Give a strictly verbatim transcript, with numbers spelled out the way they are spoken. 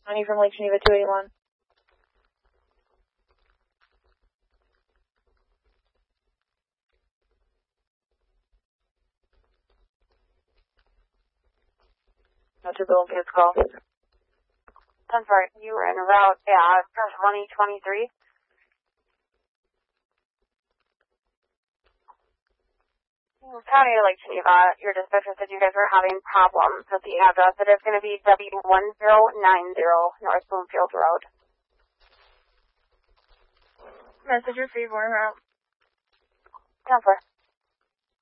Money from Lake Geneva two eighty-one. That's your bill and pay call. I'm sorry, you were in a route at twenty twenty-three. County of Lake Geneva, your dispatcher said you guys were having problems with the address. It is going to be W one zero nine zero North Bloomfield Road. Message received, we're out. Counselor.